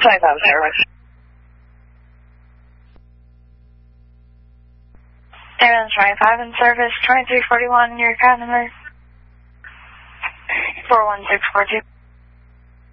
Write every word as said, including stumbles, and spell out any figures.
twenty-five service. Airlines twenty-five in service, twenty-three forty-one, your account number four one six four two.